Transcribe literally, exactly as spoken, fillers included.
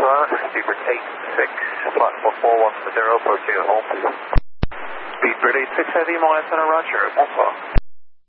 bonsoir. Speedbird eight six, platform four one zero, approaching at home. Speedbird eight six, heavy, Montana, Roger, bonsoir.